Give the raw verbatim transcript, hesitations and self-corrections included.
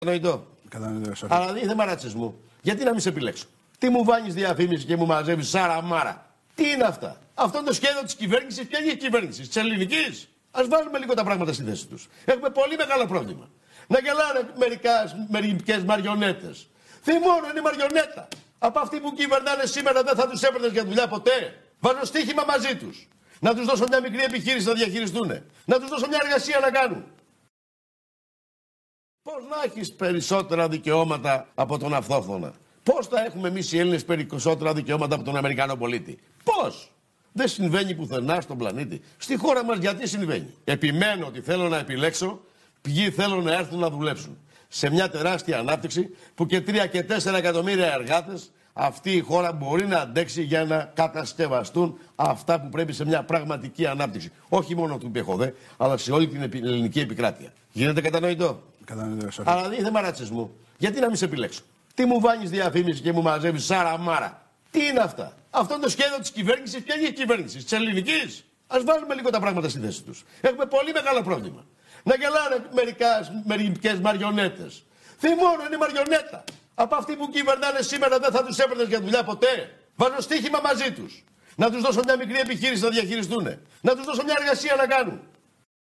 Κατανοητό. Αλλά δεν είναι θέμα ρατσισμού. Γιατί να μην σε επιλέξω. Τι μου βάνεις διαφήμιση και μου μαζεύεις σάρα μάρα. Τι είναι αυτά. Αυτό είναι το σχέδιο της κυβέρνησης. Ποια είναι η κυβέρνηση, της ελληνικής. Ας βάλουμε λίγο τα πράγματα στη θέση τους. Έχουμε πολύ μεγάλο πρόβλημα. Να γελάνε μερικές μαριονέτες. Θυμώνω, είναι μαριονέτα. Από αυτοί που κυβερνάνε σήμερα δεν θα τους έπαιρνες για δουλειά ποτέ. Βάζω στοίχημα μαζί τους. Να τους δώσω μια μικρή επιχείρηση να διαχειριστούν. Να τους δώσω μια εργασία να κάνουν. Πώς να έχεις περισσότερα δικαιώματα από τον αυτόχθονα. Πώς θα έχουμε εμείς οι Έλληνες περισσότερα δικαιώματα από τον Αμερικανό πολίτη. Πώς. Δεν συμβαίνει πουθενά στον πλανήτη. Στη χώρα μας γιατί συμβαίνει. Επιμένω ότι θέλω να επιλέξω ποιοι θέλουν να έρθουν να δουλέψουν. Σε μια τεράστια ανάπτυξη που και τρία και τέσσερα εκατομμύρια εργάτες αυτή η χώρα μπορεί να αντέξει για να κατασκευαστούν αυτά που πρέπει σε μια πραγματική ανάπτυξη. Όχι μόνο του Πεχοδέ, αλλά σε όλη την ελληνική επικράτεια. Γίνεται κατανοητό. Κατανοητό. Αλλά δεν είναι θέμα ρατσισμού. Γιατί να μην σε επιλέξω. Τι μου βάνεις διαφήμιση και μου μαζεύεις σάρα μάρα. Τι είναι αυτά. Αυτό είναι το σχέδιο της κυβέρνησης. Ποια είναι η κυβέρνηση, της ελληνικής. Ας βάλουμε λίγο τα πράγματα στη θέση τους. Έχουμε πολύ μεγάλο πρόβλημα. Να γελάνε μερικές μαριονέτες. Θυμώνω, είναι μαριονέτα. Από αυτοί που κυβερνάνε σήμερα δεν θα τους έπαιρνες για δουλειά ποτέ. Βάζω στοίχημα μαζί τους. Να τους δώσω μια μικρή επιχείρηση να διαχειριστούν. Να τους δώσω μια εργασία να κάνουν.